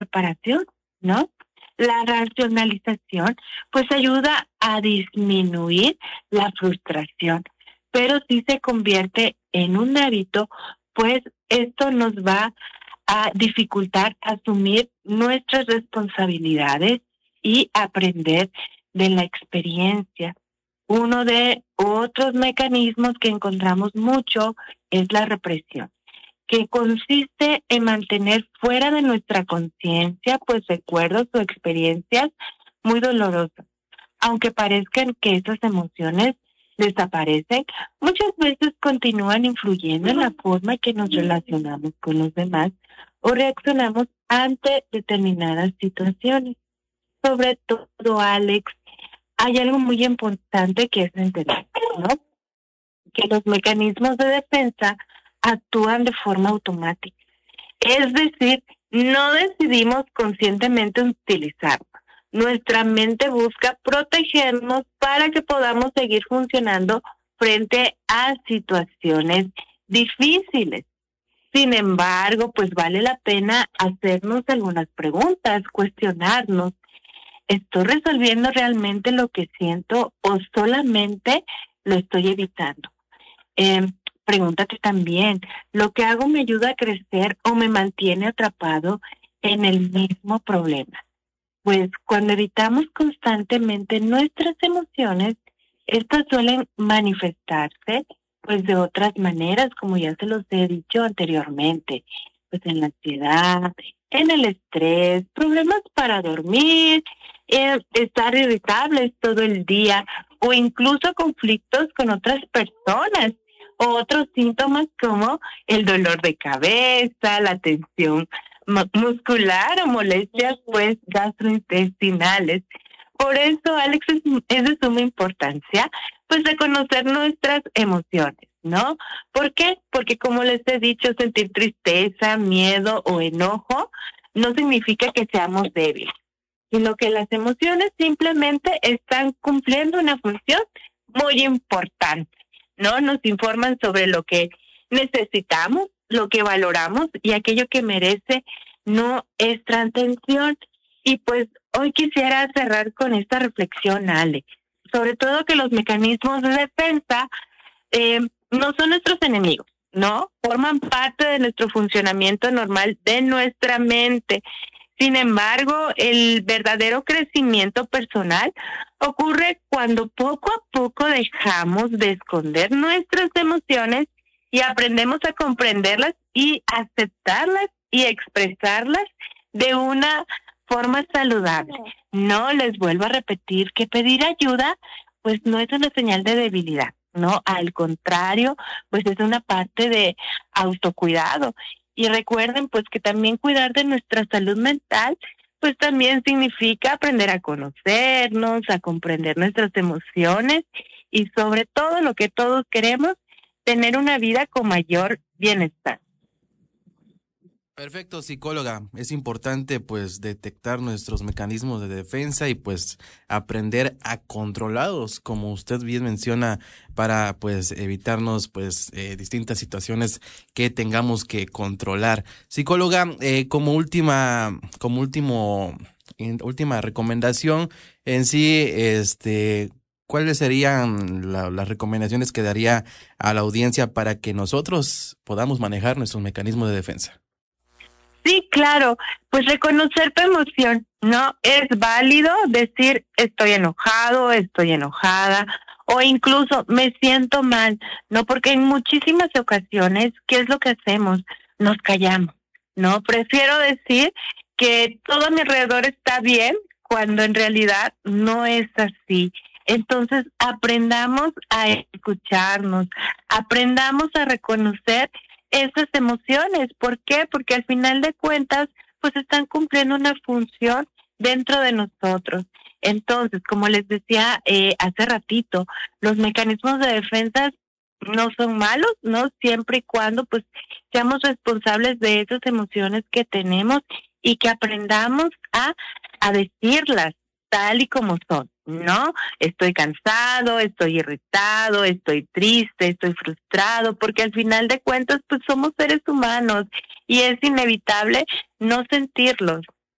preparación, ¿no? La racionalización, pues ayuda a disminuir la frustración, pero si se convierte en un hábito, pues esto nos va a dificultar asumir nuestras responsabilidades y aprender de la experiencia. Uno de otros mecanismos que encontramos mucho es la represión, que consiste en mantener fuera de nuestra conciencia, pues recuerdos o experiencias muy dolorosas. Aunque parezcan que esas emociones desaparecen, muchas veces continúan influyendo en la forma en que nos relacionamos con los demás o reaccionamos ante determinadas situaciones. Sobre todo, Alex, hay algo muy importante que es entender, ¿no? Que los mecanismos de defensa actúan de forma automática. Es decir, no decidimos conscientemente utilizarlo. Nuestra mente busca protegernos para que podamos seguir funcionando frente a situaciones difíciles. Sin embargo, pues vale la pena hacernos algunas preguntas, cuestionarnos. ¿Estoy resolviendo realmente lo que siento o solamente lo estoy evitando? Eh, Pregúntate también, ¿lo que hago me ayuda a crecer o me mantiene atrapado en el mismo problema? Pues cuando evitamos constantemente nuestras emociones, estas suelen manifestarse pues de otras maneras, como ya se los he dicho anteriormente, pues en la ansiedad, en el estrés, problemas para dormir, estar irritables todo el día o incluso conflictos con otras personas o otros síntomas como el dolor de cabeza, la tensión muscular o molestias pues gastrointestinales. Por eso, Alex, es de suma importancia pues reconocer nuestras emociones, ¿no? ¿Por qué? Porque como les he dicho, sentir tristeza, miedo o enojo no significa que seamos débiles, sino que las emociones simplemente están cumpliendo una función muy importante, ¿no? Nos informan sobre lo que necesitamos, lo que valoramos y aquello que merece nuestra atención. Y pues hoy quisiera cerrar con esta reflexión, Ale, sobre todo que los mecanismos de defensa no son nuestros enemigos, ¿no? Forman parte de nuestro funcionamiento normal de nuestra mente. Sin embargo, el verdadero crecimiento personal ocurre cuando poco a poco dejamos de esconder nuestras emociones y aprendemos a comprenderlas y aceptarlas y expresarlas de una forma saludable. No les vuelvo a repetir que pedir ayuda pues no es una señal de debilidad, no, al contrario, pues es una parte de autocuidado. Y recuerden pues que también cuidar de nuestra salud mental pues también significa aprender a conocernos, a comprender nuestras emociones y sobre todo lo que todos queremos, tener una vida con mayor bienestar. Perfecto, psicóloga. Es importante pues detectar nuestros mecanismos de defensa y pues aprender a controlarlos, como usted bien menciona, para pues evitarnos pues distintas situaciones que tengamos que controlar. Psicóloga, última recomendación en sí, ¿cuáles serían las recomendaciones que daría a la audiencia para que nosotros podamos manejar nuestros mecanismos de defensa? Sí, claro, pues reconocer tu emoción, ¿no? Es válido decir estoy enojado, estoy enojada o incluso me siento mal, ¿no? Porque en muchísimas ocasiones, ¿qué es lo que hacemos? Nos callamos, ¿no? Prefiero decir que todo a mi alrededor está bien cuando en realidad no es así. Entonces, aprendamos a escucharnos, aprendamos a reconocer esas emociones. ¿Por qué? Porque al final de cuentas, pues están cumpliendo una función dentro de nosotros. Entonces, como les decía hace ratito, los mecanismos de defensa no son malos, ¿no? Siempre y cuando pues seamos responsables de esas emociones que tenemos y que aprendamos a decirlas tal y como son, ¿no? Estoy cansado, estoy irritado, estoy triste, estoy frustrado, porque al final de cuentas, pues somos seres humanos y es inevitable no sentirlos.